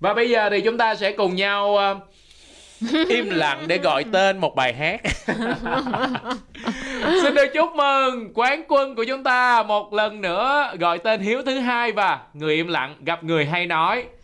Và bây giờ thì chúng ta sẽ cùng nhau im lặng để gọi tên một bài hát. Xin được chúc mừng quán quân của chúng ta một lần nữa gọi tên Hiếu thứ hai và người im lặng gặp người hay nói.